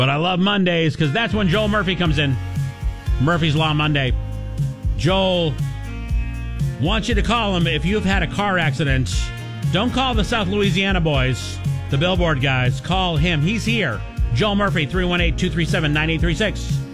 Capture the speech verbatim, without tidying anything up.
But I love Mondays because that's when Joel Murphy comes in. Murphy's Law Monday. Joel wants you to call him if you've had a car accident. Don't call the South Louisiana boys, the Billboard guys. Call him. He's here. Joel Murphy, three one eight, two three seven, nine eight three six.